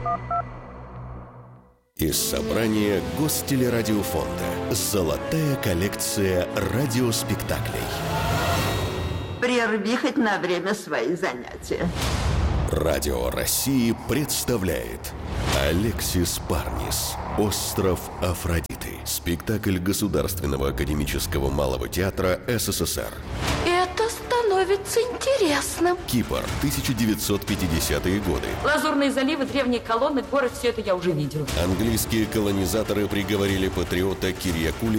Из собрания Гостелерадиофонда «Золотая коллекция радиоспектаклей». Прерви хоть на время свои занятия. Радио России представляет Алексис Парнис. «Остров Афродиты». Спектакль Государственного академического малого театра СССР. Это становится интересным. Кипр, 1950-е годы. Лазурные заливы, древние колонны, город, все это я уже видел. Английские колонизаторы приговорили патриота Кирьякули